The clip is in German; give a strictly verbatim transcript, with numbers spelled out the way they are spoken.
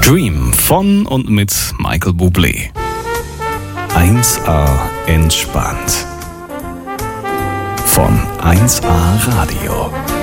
Dream von und mit Michael Bublé. eins A entspannt. Von eins A Radio.